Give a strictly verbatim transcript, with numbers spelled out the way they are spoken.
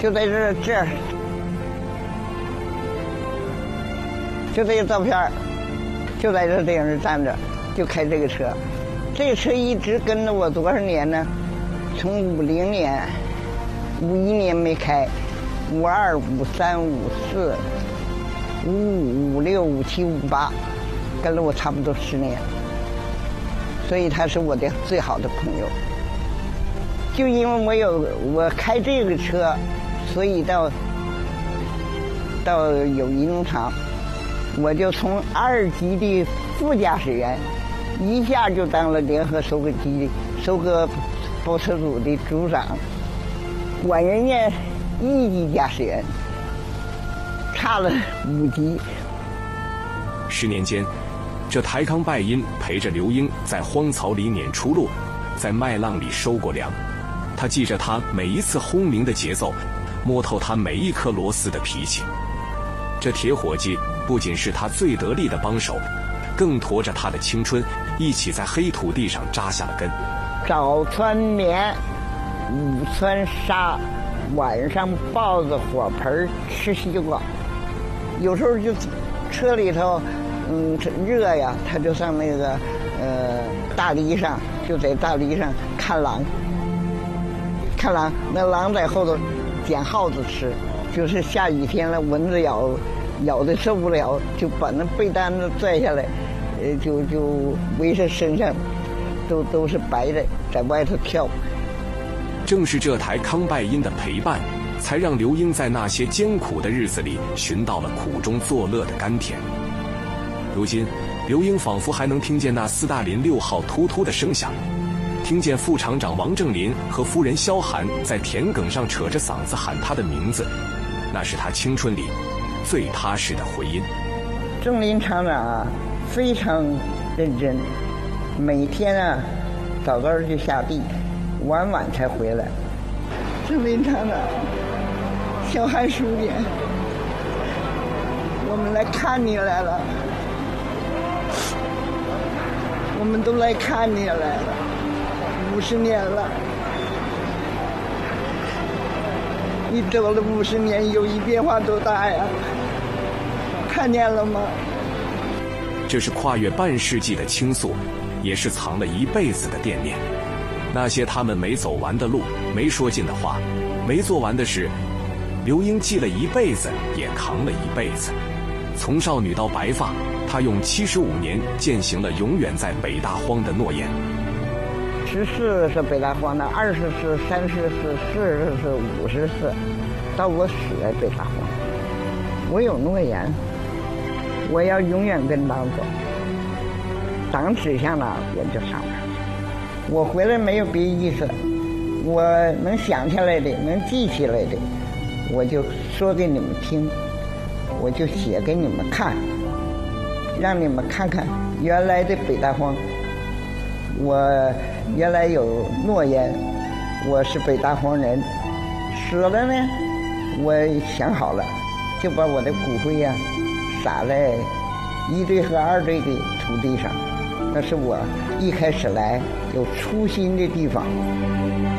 就在这这儿，就这个照片，就在这电视站着，就开这个车。这个车一直跟着我多少年呢？从五零年、五一年没开，五二、五三、五四、五五、五六、五七、五八，跟了我差不多十年。所以他是我的最好的朋友。就因为我有我开这个车，所以到到友谊农场，我就从二级的副驾驶员，一下就当了联合收割机收割包车组的组长，管人家一级驾驶员，差了五级。 十年间，这台康拜因陪着刘英在荒草里撵出路，在麦浪里收过粮。他记着他每一次轰鸣的节奏，摸透他每一颗螺丝的脾气。这铁伙计不仅是他最得力的帮手，更驮着他的青春一起在黑土地上扎下了根。 早穿棉，午穿纱，晚上抱着火盆吃西瓜。有时候就车里头，嗯，热呀，他就上那个呃大堤上，就在大堤上看狼。看狼，那狼在后头捡耗子吃，就是下雨天了，蚊子咬，咬的受不了，就把那被单子拽下来，呃，就就围着身上，都都是白的，在外头跳。 正是这台康拜因的陪伴，才让刘英在那些艰苦的日子里寻到了苦中作乐的甘甜。如今，刘英仿佛还能听见那斯大林六号突突的声响。听见副厂长王正林和夫人萧涵在田埂上扯着嗓子喊他的名字，那是他青春里最踏实的回音。 正林厂长啊，非常认真，每天啊早早就下地，晚晚才回来。正林厂长，萧涵书记，我们来看你来了，我们都来看你来了。五十年了，你走了五十年，友谊变化多大呀？看见了吗？ 这是跨越半世纪的倾诉，也是藏了一辈子的惦念。那些他们没走完的路，没说尽的话，没做完的事，刘英记了一辈子，也扛了一辈子。从少女到白发，她用七十五年践行了永远在北大荒的诺言。 十四是北大荒的，二十四、三十四、四十四、五十四，到我死在北大荒。我有诺言，我要永远跟党走，党指向哪我就上哪。我回来没有别意思，我能想起来的，能记起来的，我就说给你们听，我就写给你们看，让你们看看原来的北大荒。我原来有诺言，我是北大荒人，死了呢，我想好了，就把我的骨灰呀、啊、撒在一堆和二堆的土地上，那是我一开始来有初心的地方。